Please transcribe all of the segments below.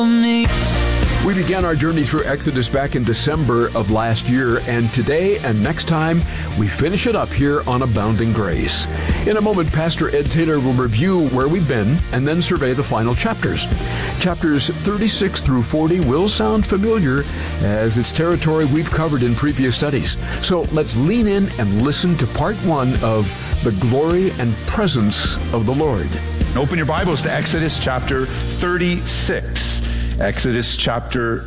We began our journey through Exodus back in December of last year, and today and next time, we finish it up here on Abounding Grace. In a moment, Pastor Ed Taylor will review where we've been and then survey the final chapters. Chapters 36 through 40 will sound familiar as it's territory we've covered in previous studies. So let's lean in and listen to part one of The Glory and Presence of the Lord. Open your Bibles to Exodus chapter 36. Exodus chapter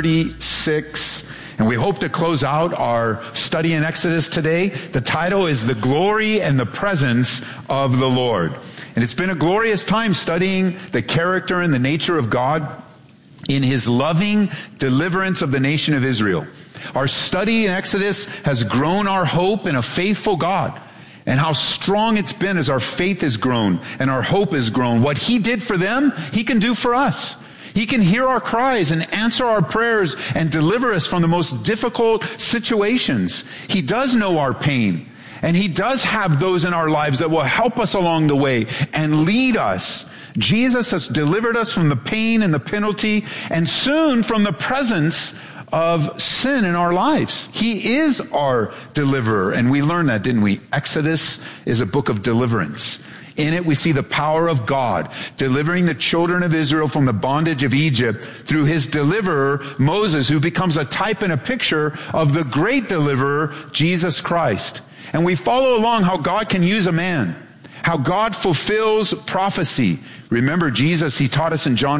36. And we hope to close out our study in Exodus today. The title is The Glory and the Presence of the Lord. And it's been a glorious time studying the character and the nature of God in His loving deliverance of the nation of Israel. Our study in Exodus has grown our hope in a faithful God. And how strong it's been as our faith has grown and our hope has grown. What He did for them, He can do for us. He can hear our cries and answer our prayers and deliver us from the most difficult situations. He does know our pain. And He does have those in our lives that will help us along the way and lead us. Jesus has delivered us from the pain and the penalty and soon from the presence of sin in our lives. He is our deliverer. And we learned that, didn't we? Exodus is a book of deliverance. In it, we see the power of God delivering the children of Israel from the bondage of Egypt through His deliverer, Moses, who becomes a type and a picture of the great deliverer, Jesus Christ. And we follow along how God can use a man, how God fulfills prophecy. Remember, Jesus, He taught us in John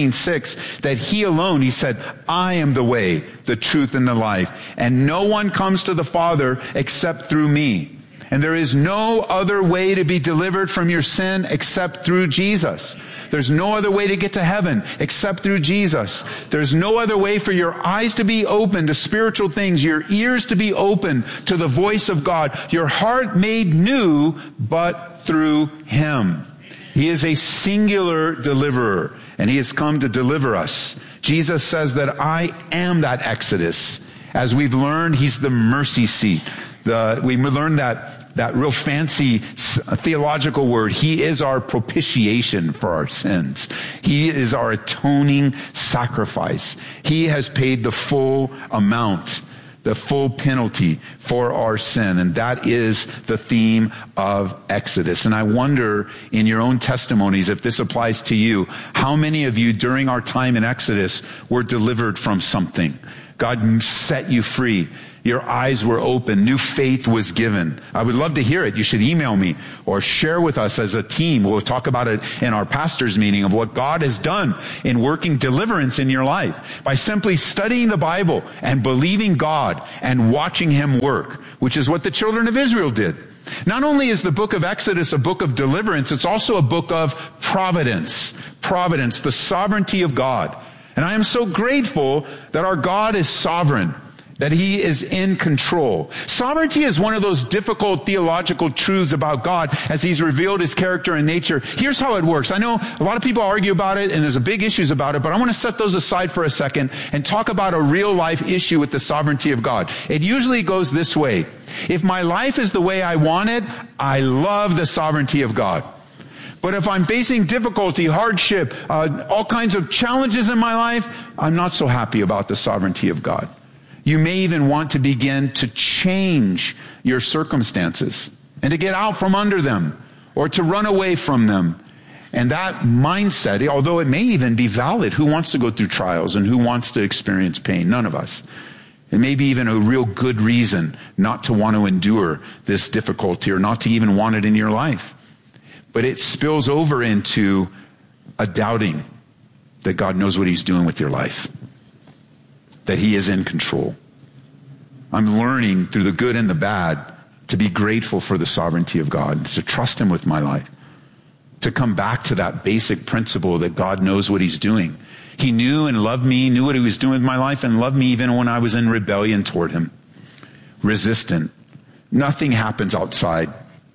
14:6 that He alone, He said, I am the way, the truth, and the life. And no one comes to the Father except through me. And there is no other way to be delivered from your sin except through Jesus. There's no other way to get to heaven except through Jesus. There's no other way for your eyes to be open to spiritual things, your ears to be open to the voice of God, your heart made new, but through Him. He is a singular deliverer, and He has come to deliver us. Jesus says that I am that Exodus. As we've learned, He's the mercy seat. We learned that real fancy theological word. He is our propitiation for our sins. He is our atoning sacrifice. He has paid the full amount, the full penalty for our sin. And that is the theme of Exodus. And I wonder in your own testimonies, if this applies to you, how many of you during our time in Exodus were delivered from something? God set you free. Your eyes were open. New faith was given. I would love to hear it. You should email me or share with us as a team. We'll talk about it in our pastor's meeting of what God has done in working deliverance in your life by simply studying the Bible and believing God and watching Him work, which is what the children of Israel did. Not only is the book of Exodus a book of deliverance, it's also a book of providence. Providence, the sovereignty of God. And I am so grateful that our God is sovereign, that He is in control. Sovereignty is one of those difficult theological truths about God as He's revealed His character and nature. Here's how it works. I know a lot of people argue about it and there's big issues about it, but I want to set those aside for a second and talk about a real life issue with the sovereignty of God. It usually goes this way. If my life is the way I want it, I love the sovereignty of God. But if I'm facing difficulty, hardship, all kinds of challenges in my life, I'm not so happy about the sovereignty of God. You may even want to begin to change your circumstances and to get out from under them or to run away from them. And that mindset, although it may even be valid, who wants to go through trials and who wants to experience pain? None of us. It may be even a real good reason not to want to endure this difficulty or not to even want it in your life. But it spills over into a doubting that God knows what He's doing with your life, that He is in control. I'm learning through the good and the bad to be grateful for the sovereignty of God, to trust Him with my life, to come back to that basic principle that God knows what He's doing. He knew and loved me, knew what He was doing with my life, and loved me even when I was in rebellion toward Him, resistant. Nothing happens outside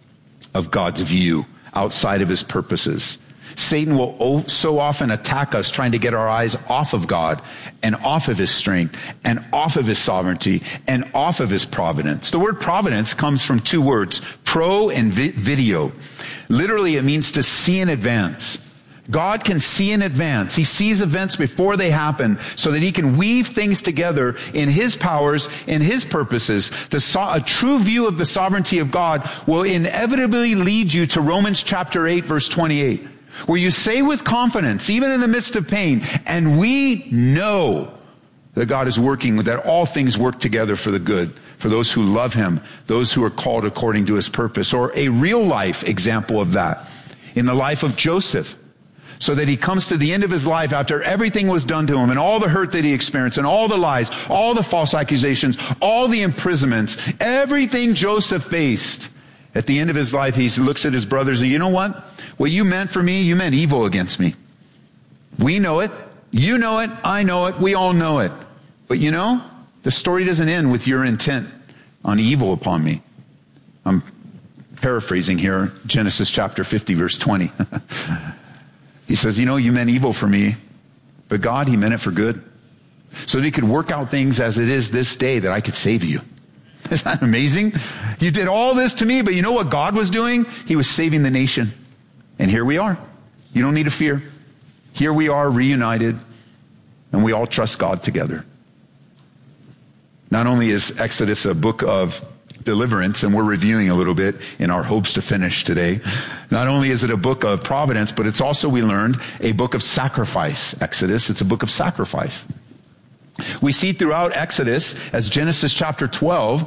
of God's view, outside of His purposes. Satan will so often attack us trying to get our eyes off of God and off of His strength and off of His sovereignty and off of His providence. The word providence comes from two words, pro and video. Literally, it means to see in advance. God can see in advance. He sees events before they happen so that he can weave things together in his powers, in his purposes. A true view of the sovereignty of God will inevitably lead you to Romans chapter 8, verse 28, where you say with confidence, even in the midst of pain, and we know that God is working, that all things work together for the good, for those who love him, those who are called according to his purpose. Or a real life example of that in the life of Joseph, so that he comes to the end of his life after everything was done to him and all the hurt that he experienced and all the lies, all the false accusations, all the imprisonments, everything Joseph faced. At the end of his life, he looks at his brothers and, you know what? What you meant for me, you meant evil against me. We know it. You know it. I know it. We all know it. But you know, the story doesn't end with your intent on evil upon me. I'm paraphrasing here, Genesis chapter 50, verse 20. He says, you know, you meant evil for me, but God, he meant it for good. So that he could work out things as it is this day that I could save you. Isn't that amazing? You did all this to me, but you know what God was doing? He was saving the nation. And here we are. You don't need to fear. Here we are reunited, and we all trust God together. Not only is Exodus a book of deliverance, and we're reviewing a little bit in our hopes to finish today. Not only is it a book of providence, but it's also, we learned, a book of sacrifice. Exodus, it's a book of sacrifice. We see throughout Exodus, as of Exodus chapter 12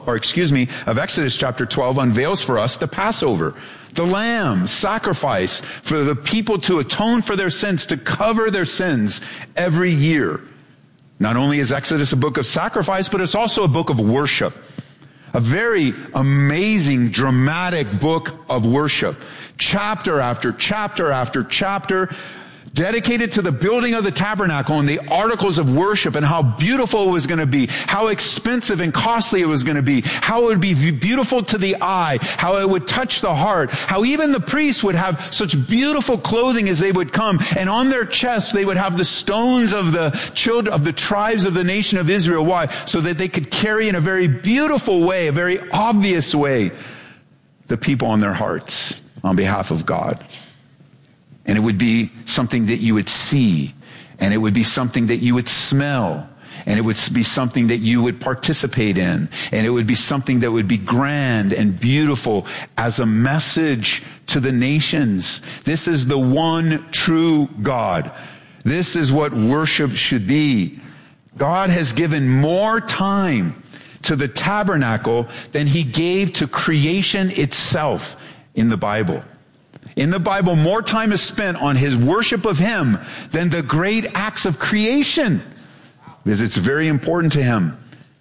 unveils for us the Passover, the lamb sacrifice for the people to atone for their sins, to cover their sins every year. Not only is Exodus a book of sacrifice, but it's also a book of worship. A very amazing, dramatic book of worship. Chapter after chapter after chapter, dedicated to the building of the tabernacle and the articles of worship and how beautiful it was going to be, how expensive and costly it was going to be, how it would be beautiful to the eye, how it would touch the heart, how even the priests would have such beautiful clothing as they would come, and on their chests they would have the stones of the children of the tribes of the nation of Israel. Why? So that they could carry in a very beautiful way, a very obvious way, the people on their hearts on behalf of God. And it would be something that you would see, and it would be something that you would smell, and it would be something that you would participate in, and it would be something that would be grand and beautiful as a message to the nations. This is the one true God. This is what worship should be. God has given more time to the tabernacle than he gave to creation itself in the Bible. In the Bible, more time is spent on his worship of him than the great acts of creation, because it's very important to him.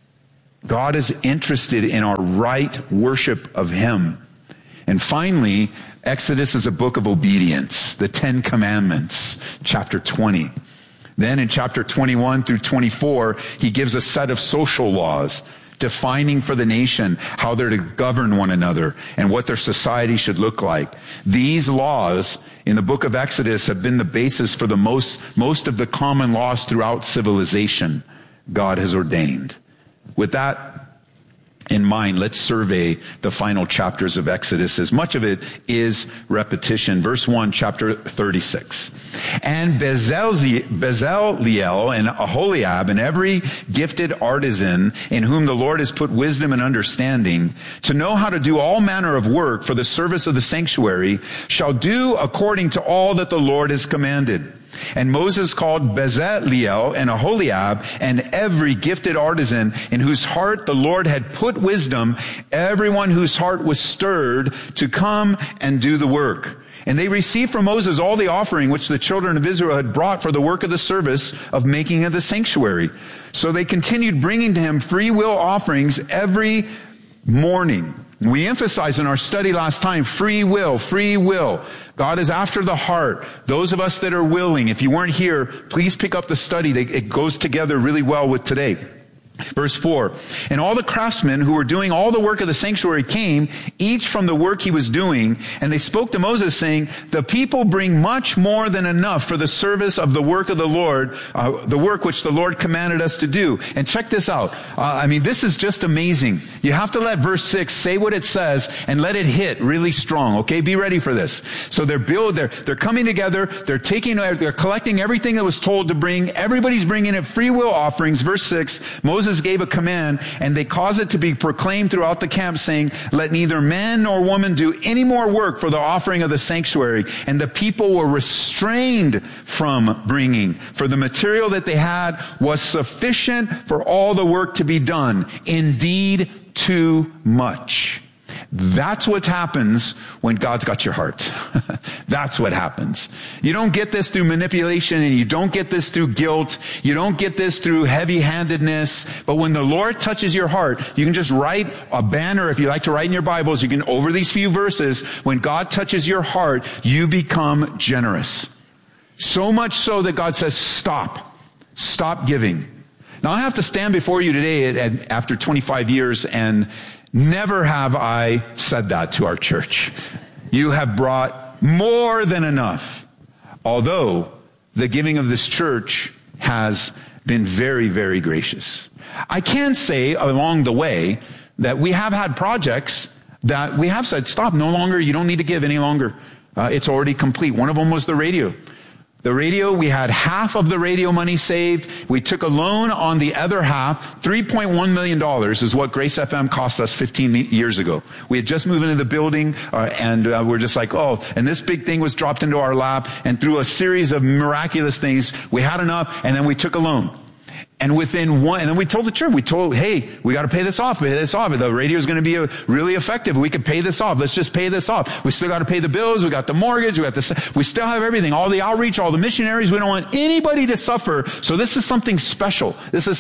God is interested in our right worship of him. And finally, Exodus is a book of obedience, the 10 Commandments, chapter 20. Then in chapter 21 through 24, he gives a set of social laws, defining for the nation how they're to govern one another and what their society should look like. These laws in the book of Exodus have been the basis for the most of the common laws throughout civilization God has ordained. With that in mind, let's survey the final chapters of Exodus, as much of it is repetition. Verse 1, chapter 36. And Bezaleel and Aholiab and every gifted artisan in whom the Lord has put wisdom and understanding to know how to do all manner of work for the service of the sanctuary shall do according to all that the Lord has commanded. And Moses called Bezaleel and Aholiab and every gifted artisan in whose heart the Lord had put wisdom, everyone whose heart was stirred to come and do the work. And they received from Moses all the offering which the children of Israel had brought for the work of the service of making of the sanctuary. So they continued bringing to him free will offerings every morning. We emphasized in our study last time, free will, free will. God is after the heart. Those of us that are willing, if you weren't here, please pick up the study. It goes together really well with today. Verse 4, and all the craftsmen who were doing all the work of the sanctuary came, each from the work he was doing, and they spoke to Moses, saying, the people bring much more than enough for the service of the work of the Lord, the work which the Lord commanded us to do. And check this out. This is just amazing. You have to let verse 6 say what it says and let it hit really strong, okay? Be ready for this. So they're coming together, they're collecting everything that was told to bring, everybody's bringing it free will offerings. Verse 6, Moses gave a command, and they caused it to be proclaimed throughout the camp, saying, let neither man nor woman do any more work for the offering of the sanctuary. And the people were restrained from bringing, for the material that they had was sufficient for all the work to be done. Indeed, too much. That's what happens when God's got your heart. That's what happens. You don't get this through manipulation, and you don't get this through guilt. You don't get this through heavy-handedness. But when the Lord touches your heart, you can just write a banner. If you like to write in your Bibles, you can, over these few verses, when God touches your heart, you become generous. So much so that God says, stop giving. Now I have to stand before you today after 25 years, and never have I said that to our church. You have brought more than enough. Although the giving of this church has been very, very gracious. I can say along the way that we have had projects that we have said, stop, no longer, you don't need to give any longer. It's already complete. One of them was the radio. The radio, we had half of the radio money saved. We took a loan on the other half. $3.1 million is what Grace FM cost us 15 years ago. We had just moved into the building, and we're just like, and this big thing was dropped into our lap, and through a series of miraculous things, we had enough, and then we took a loan. And and then we told the church, hey, we got to pay this off. The radio is going to be really effective. We could pay this off. Let's just pay this off. We still got to pay the bills. We got the mortgage. We still have everything. All the outreach, all the missionaries. We don't want anybody to suffer. So this is something special.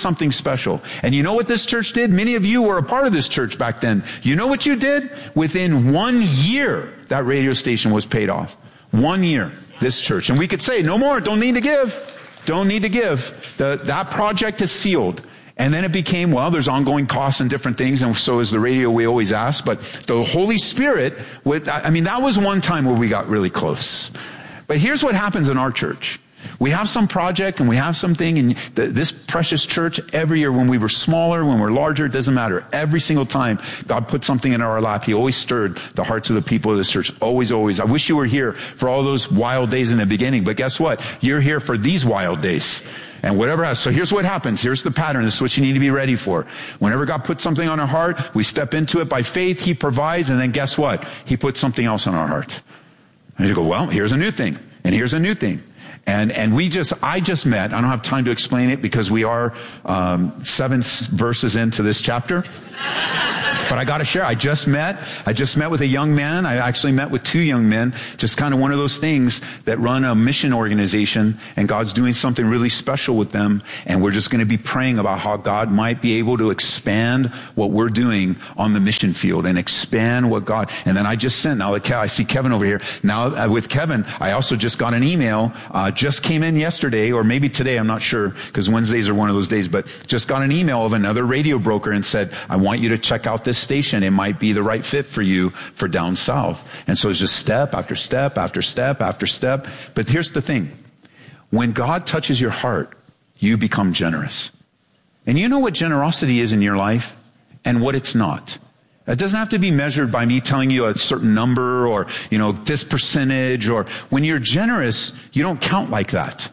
And you know what this church did? Many of you were a part of this church back then. You know what you did? Within 1 year, that radio station was paid off. 1 year, this church. And we could say, no more, don't need to give. Don't need to give. That project is sealed. And then it became, there's ongoing costs and different things, and so is the radio, we always ask. But the Holy Spirit, that was one time where we got really close. But here's what happens in our church. We have some project and we have something, and this precious church, every year when we were smaller, when we're larger, it doesn't matter. Every single time God put something in our lap, He always stirred the hearts of the people of this church. Always, always. I wish you were here for all those wild days in the beginning, but guess what? You're here for these wild days. And whatever else. So here's what happens. Here's the pattern. This is what you need to be ready for. Whenever God puts something on our heart, we step into it by faith. He provides, and then guess what? He puts something else on our heart. And you go, here's a new thing. And here's a new thing. And I just met, I don't have time to explain it because we are 7 verses into this chapter. But I gotta share, I just met with a young man. I actually met with 2 young men. Just kind of one of those things that run a mission organization, and God's doing something really special with them. And we're just going to be praying about how God might be able to expand what we're doing on the mission field and expand what God, and then I just sent, now that I see Kevin over here. Now with Kevin, I also just got an email, just came in yesterday, or maybe today, I'm not sure, because Wednesdays are one of those days, but just got an email of another radio broker and said, I want you to check out this station. It might be the right fit for you for down south. And so it's just step after step after step after step. But here's the thing. When God touches your heart, you become generous. And you know what generosity is in your life and what it's not. It doesn't have to be measured by me telling you a certain number or, this percentage, or when you're generous, you don't count like that.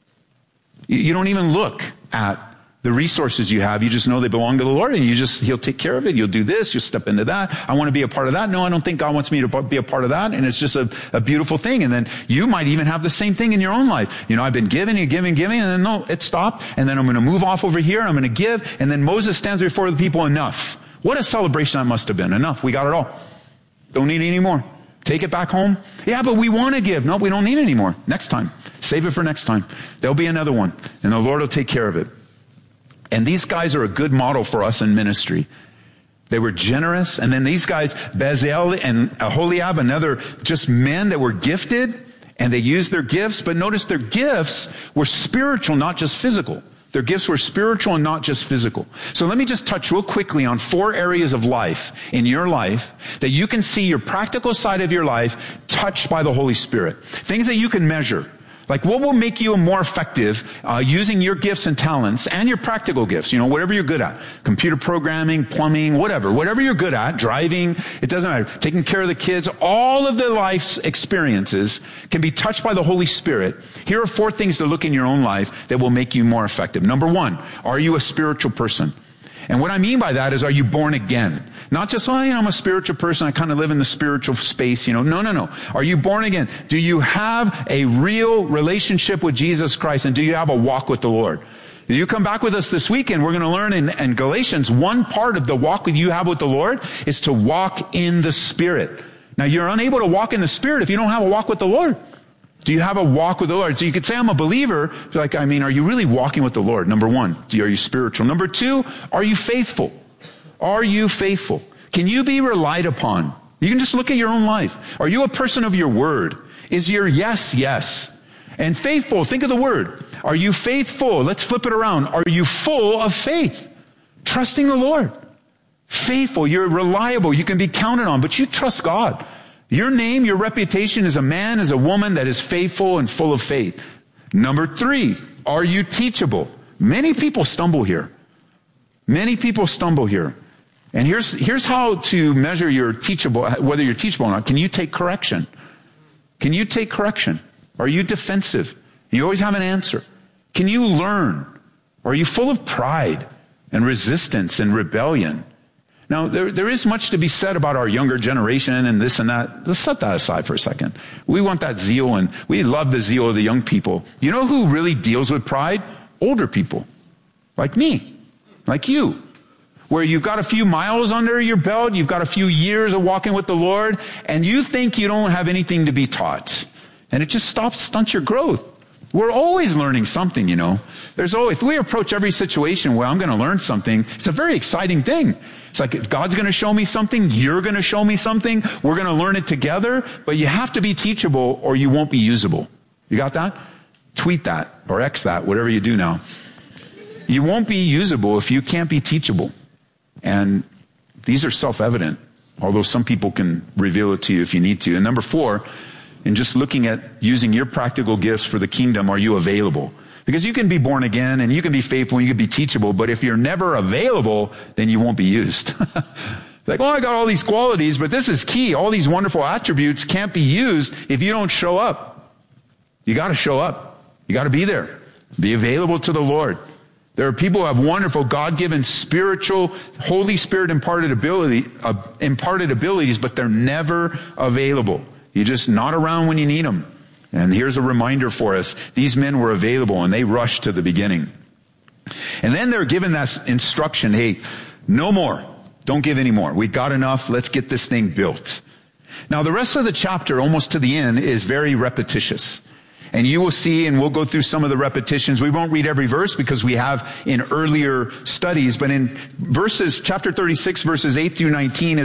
You don't even look at the resources you have. You just know they belong to the Lord, and He'll take care of it. You'll do this. You'll step into that. I want to be a part of that. No, I don't think God wants me to be a part of that. And it's just a beautiful thing. And then you might even have the same thing in your own life. I've been giving and giving, and then no, it stopped. And then I'm going to move off over here. I'm going to give. And then Moses stands before the people. Enough. What a celebration that must have been. Enough. We got it all. Don't need any more. Take it back home. Yeah, but we want to give. No, we don't need any more. Next time. Save it for next time. There'll be another one. And the Lord will take care of it. And these guys are a good model for us in ministry. They were generous. And then these guys, Bezalel and Aholiab, another just men that were gifted, and they used their gifts. But notice their gifts were spiritual, not just physical. Their gifts were spiritual and not just physical. So let me just touch real quickly on 4 areas of life in your life that you can see your practical side of your life touched by the Holy Spirit. Things that you can measure. Like what will make you more effective using your gifts and talents and your practical gifts, whatever you're good at. Computer programming, plumbing, whatever you're good at, driving, it doesn't matter. Taking care of the kids, all of the life's experiences can be touched by the Holy Spirit. Here are 4 things to look in your own life that will make you more effective. Number 1, are you a spiritual person? And what I mean by that is, are you born again? Not just, I'm a spiritual person, I kind of live in the spiritual space, No. Are you born again? Do you have a real relationship with Jesus Christ, and do you have a walk with the Lord? If you come back with us this weekend, we're going to learn in Galatians, one part of the walk that you have with the Lord is to walk in the Spirit. Now, you're unable to walk in the Spirit if you don't have a walk with the Lord. Do you have a walk with the Lord? So you could say, I'm a believer. Are you really walking with the Lord? Number 1, are you spiritual? Number 2, are you faithful? Are you faithful? Can you be relied upon? You can just look at your own life. Are you a person of your word? Is your yes, yes? And faithful, think of the word. Are you faithful? Let's flip it around. Are you full of faith? Trusting the Lord. Faithful, you're reliable, you can be counted on, but you trust God. Your name, your reputation as a man, as a woman that is faithful and full of faith. Number 3, are you teachable? Many people stumble here. Many people stumble here. And here's how to measure your teachable, whether you're teachable or not. Can you take correction? Can you take correction? Are you defensive? You always have an answer. Can you learn? Are you full of pride and resistance and rebellion? Now, there is much to be said about our younger generation and this and that. Let's set that aside for a second. We want that zeal, and we love the zeal of the young people. You know who really deals with pride? Older people. Like me. Like you. Where you've got a few miles under your belt, you've got a few years of walking with the Lord, and you think you don't have anything to be taught. And it just stunts your growth. We're always learning something, There's always, if we approach every situation where I'm going to learn something, it's a very exciting thing. It's like if God's going to show me something, you're going to show me something, we're going to learn it together, but you have to be teachable or you won't be usable. You got that? Tweet that or X that, whatever you do now. You won't be usable if you can't be teachable. And these are self-evident, although some people can reveal it to you if you need to. And number 4, in just looking at using your practical gifts for the kingdom, are you available? Because you can be born again and you can be faithful and you can be teachable, but if you're never available, then you won't be used. I got all these qualities, but this is key. All these wonderful attributes can't be used if you don't show up. You got to show up. You got to be there. Be available to the Lord. There are people who have wonderful God-given spiritual, Holy Spirit imparted abilities, but they're never available. You're just not around when you need them. And here's a reminder for us. These men were available and they rushed to the beginning. And then they're given that instruction, hey, no more. Don't give any more. We got enough. Let's get this thing built. Now the rest of the chapter, almost to the end, is very repetitious. And you will see, and we'll go through some of the repetitions. We won't read every verse because we have in earlier studies, but in chapter 36, verses 8 through 19,